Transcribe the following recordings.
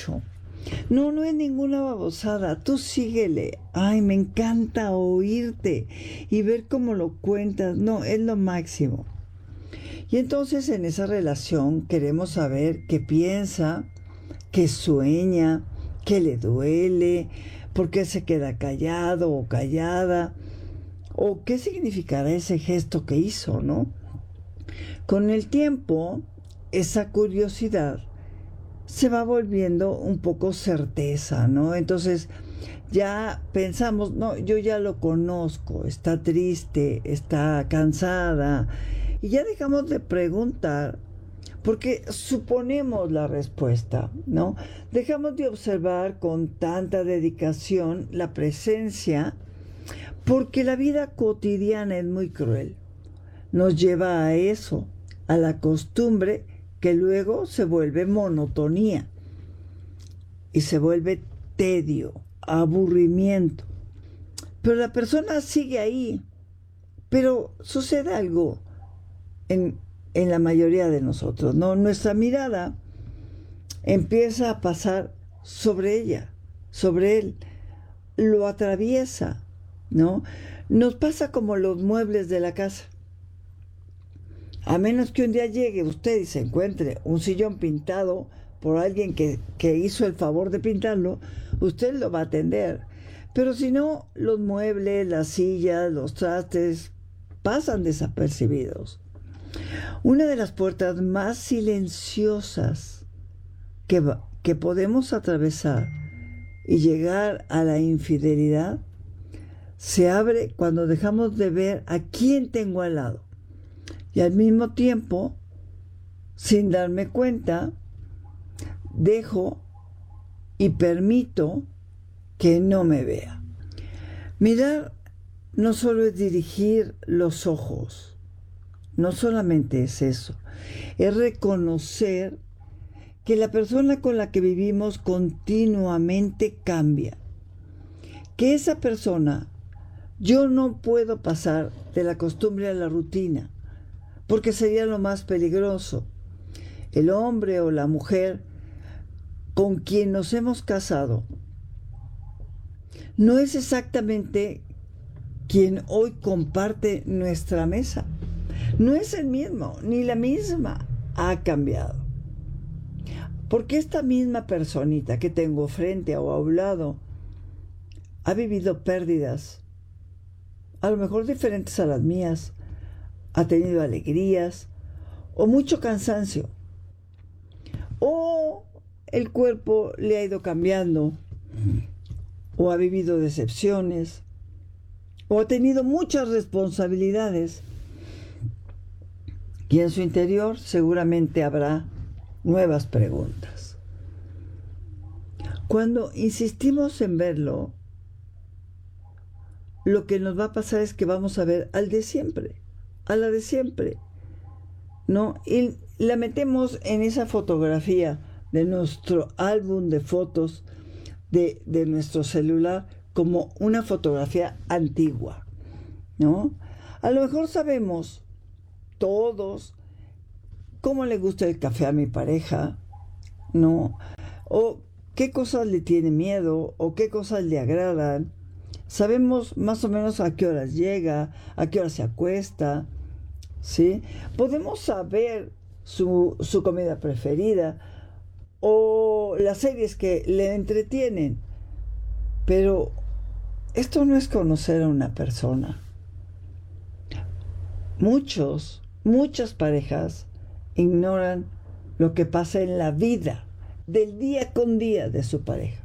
dicho. No, no es ninguna babosada, tú síguele. Ay, me encanta oírte y ver cómo lo cuentas. No, es lo máximo. Y entonces en esa relación queremos saber qué piensa, qué sueña, qué le duele, por qué se queda callado o callada, o qué significará ese gesto que hizo, ¿no? Con el tiempo, esa curiosidad se va volviendo un poco certeza, ¿no? Entonces ya pensamos, no, yo ya lo conozco, está triste, está cansada, y ya dejamos de preguntar porque suponemos la respuesta, ¿no? Dejamos de observar con tanta dedicación la presencia porque la vida cotidiana es muy cruel. Nos lleva a eso, a la costumbre que luego se vuelve monotonía y se vuelve tedio, aburrimiento. Pero la persona sigue ahí, pero sucede algo en la mayoría de nosotros, ¿no? Nuestra mirada empieza a pasar sobre ella, sobre él, lo atraviesa, ¿no? Nos pasa como los muebles de la casa. A menos que un día llegue usted y se encuentre un sillón pintado por alguien que hizo el favor de pintarlo, usted lo va a atender. Pero si no, los muebles, las sillas, los trastes pasan desapercibidos. Una de las puertas más silenciosas que podemos atravesar y llegar a la infidelidad se abre cuando dejamos de ver a quién tengo al lado. Y al mismo tiempo, sin darme cuenta, dejo y permito que no me vea. Mirar no solo es dirigir los ojos, no solamente es eso, es reconocer que la persona con la que vivimos continuamente cambia, que esa persona, yo no puedo pasar de la costumbre a la rutina, porque sería lo más peligroso. El hombre o la mujer con quien nos hemos casado no es exactamente quien hoy comparte nuestra mesa. No es el mismo, ni la misma. Ha cambiado. Porque esta misma personita que tengo frente o a un lado ha vivido pérdidas, a lo mejor diferentes a las mías, ha tenido alegrías o mucho cansancio, o el cuerpo le ha ido cambiando, o ha vivido decepciones, o ha tenido muchas responsabilidades, y en su interior seguramente habrá nuevas preguntas. Cuando insistimos en verlo, lo que nos va a pasar es que vamos a ver al de siempre, a la de siempre, ¿no? Y la metemos en esa fotografía de nuestro álbum de fotos de nuestro celular como una fotografía antigua, ¿no? A lo mejor sabemos todos cómo le gusta el café a mi pareja, ¿no? O qué cosas le tiene miedo, o qué cosas le agradan. Sabemos más o menos a qué horas llega, a qué hora se acuesta, ¿sí? Podemos saber su comida preferida o las series que le entretienen. Pero esto no es conocer a una persona. Muchas parejas ignoran lo que pasa en la vida, del día con día de su pareja.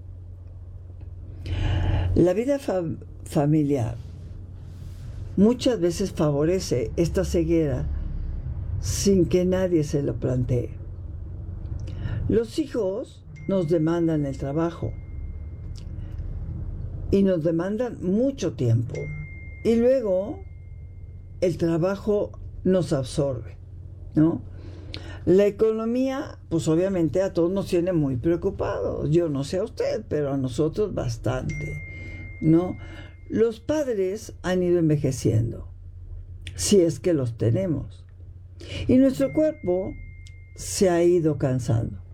La vida familiar muchas veces favorece esta ceguera sin que nadie se lo plantee. Los hijos nos demandan el trabajo y nos demandan mucho tiempo, y luego el trabajo nos absorbe, ¿no? La economía, pues obviamente a todos nos tiene muy preocupados. Yo no sé a usted, pero a nosotros bastante, ¿no? Los padres han ido envejeciendo, si es que los tenemos, y nuestro cuerpo se ha ido cansando.